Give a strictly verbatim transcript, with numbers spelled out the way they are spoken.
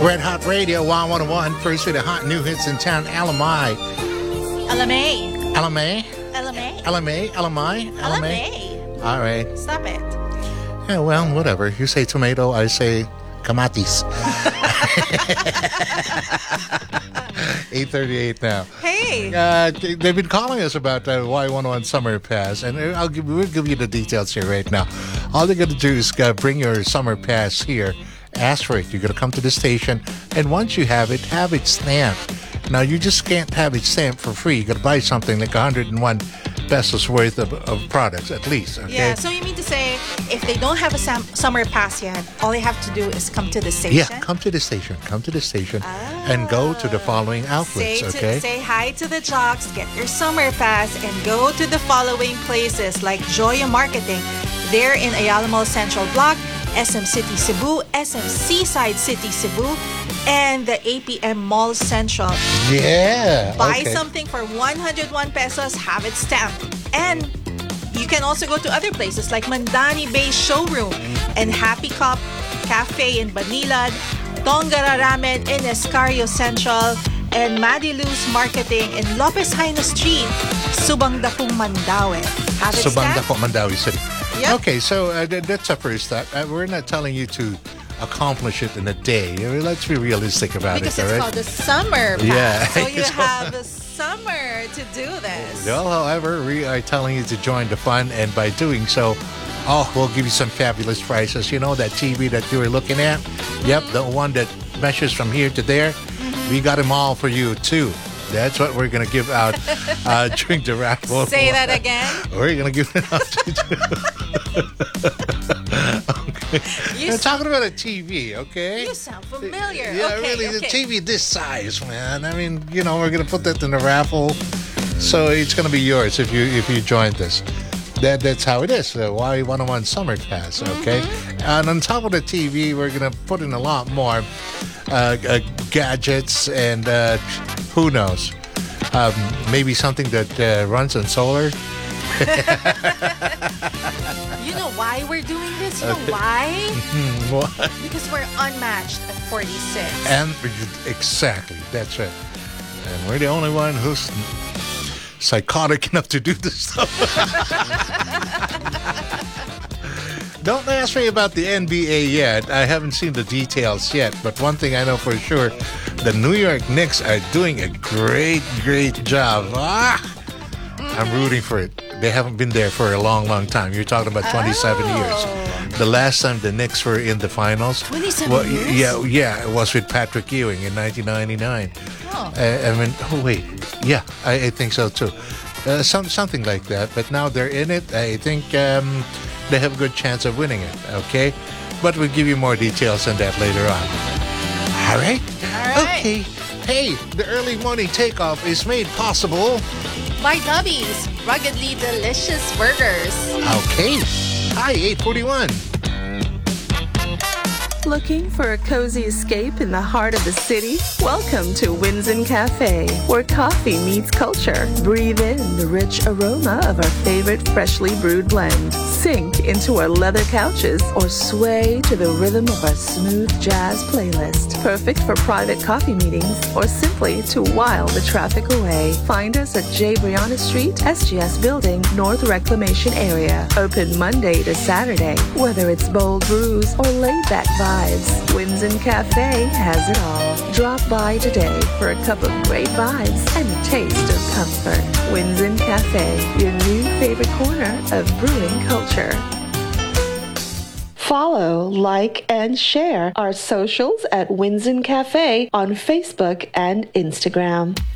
Red Hot Radio, Y one oh one. First with the hot new hits in town, L M I. L M A. L M A? L M A. L M A? L M I? L M A. All right. Stop it. Yeah, well, whatever. You say tomato, I say kamatis. eight thirty-eight now. Hey. Uh, they've been calling us about uh, Y one oh one Summer Pass, and I'll give, we'll give you the details here right now. All they're going to do is uh, bring your Summer Pass here. Ask for it. You're going to come to the station, and once you have it, have it stamped. Now, you just can't have it stamped for free. You got to buy something like one hundred one pesos worth of, of products, at least. Okay? Yeah, so you mean to say, if they don't have a sam- summer pass yet, all they have to do is come to the station? Yeah, come to the station. Come to the station ah. and go to the following outlets, say okay? To, say hi to the jocks, get your summer pass, and go to the following places like Joya Marketing. They're in Ayala Mall Central Block, S M City Cebu, S M Seaside City Cebu, and the A P M Mall Central. Yeah. Buy okay. something for one hundred one pesos, have it stamped. And you can also go to other places like Mandani Bay Showroom and Happy Cup Cafe in Banilad, Tongara Ramen in Escario Central, and Madilu's Marketing in Lopez Haina Street, Subang Dapong Mandaue. Have it Subang stamped? Dapong Mandaue City. Yep. Okay, so uh, th- that's a first step. Uh, we're not telling you to accomplish it in a day. I mean, let's be realistic about because it. Because it's right? called the summer pass. Yeah. So you have the summer to do this. Well, however, we are telling you to join the fun, and by doing so, oh, we'll give you some fabulous prices. You know that T V that you were looking at? Mm-hmm. Yep, the one that measures from here to there. Mm-hmm. We got them all for you, too. That's what we're going to give out uh, during the raffle. Say that again. We're going to give it out to okay. You We're talking about a T V, okay? You sound familiar. Yeah, okay, really, okay. the T V this size, man. I mean, you know, we're going to put that in the raffle. So it's going to be yours if you if you join this. That That's how it is. The Y one oh one Summer Pass, okay? Mm-hmm. And on top of the T V, we're going to put in a lot more uh, uh, gadgets and uh, who knows? Um, maybe something that uh, runs on solar. You know why we're doing this? You know why? Why? Because we're unmatched at forty-six. And exactly, that's it. And we're the only one who's psychotic enough to do this stuff. Don't ask me about the N B A yet. I haven't seen the details yet. But one thing I know for sure, the New York Knicks are doing a great, great job. Ah, mm-hmm. I'm rooting for it. They haven't been there for a long, long time. You're talking about twenty-seven oh. years. The last time the Knicks were in the finals. twenty-seven well, years? Yeah, yeah, it was with Patrick Ewing in nineteen ninety-nine. Oh. Uh, I mean, oh, wait. Yeah, I, I think so too. Uh, some, something like that. But now they're in it. I think um, they have a good chance of winning it, okay? But we'll give you more details on that later on. All right? All right. Okay. Hey, the early morning takeoff is made possible by Dubby's ruggedly delicious burgers. Okay. Hi, eight forty-one. Looking for a cozy escape in the heart of the city? Welcome to Winzen Cafe, where coffee meets culture. Breathe in the rich aroma of our favorite freshly brewed blend. Sink into our leather couches or sway to the rhythm of our smooth jazz playlist. Perfect for private coffee meetings or simply to while the traffic away. Find us at J. Brianna Street, S G S Building, North Reclamation Area. Open Monday to Saturday. Whether it's bold brews or laid-back vibes, Winzen Cafe has it all. Drop by today for a cup of great vibes and a taste of comfort. Winzen Cafe, your new favorite corner of brewing culture. Follow, like, and share our socials at Winzen Cafe on Facebook and Instagram.